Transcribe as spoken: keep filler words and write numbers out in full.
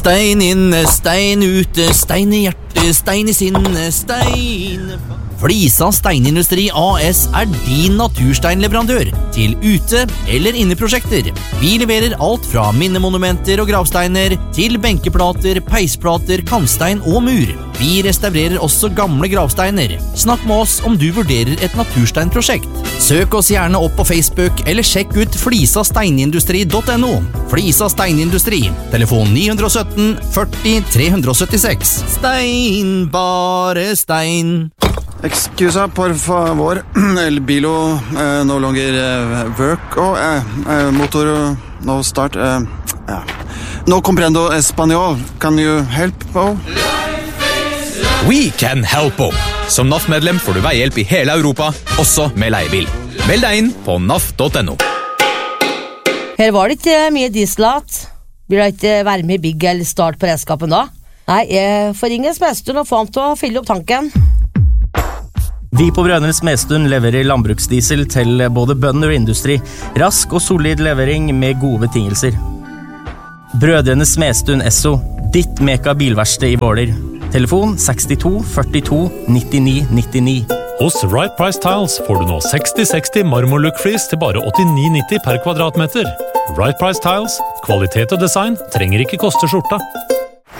Stein inne, stein ute, stein i hjertet, stein i sinne, stein... Flisa Steinindustri A S er din natursteinleverandør til ute- eller inneprosjekter. Vi leverer alt fra minnemonumenter og gravsteiner til benkeplater, peisplater, kantstein og mur. Vi restaurerer også gamle gravsteiner. Snakk med oss om du vurderer et natursteinprosjekt. Søk oss gjerne opp på Facebook eller sjekk ut flisa steinindustri punktum no. Flisa Steinindustri, telefon ni ett syv førti tre syttiseks. Stein, bare stein. Excusa, por favor. El bilo eh, no longer eh, work. Oh, eh, eh, motor no start. Eh, yeah. No comprendo español. Can you help? Oh? We can help. Som N A F-medlem får du veihjelp i hele Europa, også med leiebil. Meld deg inn på N A F punktum no. Her var det ikke mye dieselat. Vil jeg ikke være med i bygg eller start på redskapen da? Nei, jeg får ringe Smedstuen og få ham til å fylle opp tanken. Vi på Brødrene Smedstuen leverer landbruksdiesel til både bønder og industri. Rask og solid levering med gode betingelser. Brødrene Smedstuen Esso, ditt meka bilverksted i Våler. Telefon sekstito førtito nittini nittini. Hos Right Price Tiles får du nå seksti seksti marmorlook-flis til bare åttini nitti per kvadratmeter. Right Price Tiles, kvalitet og design trenger ikke koste skjorta.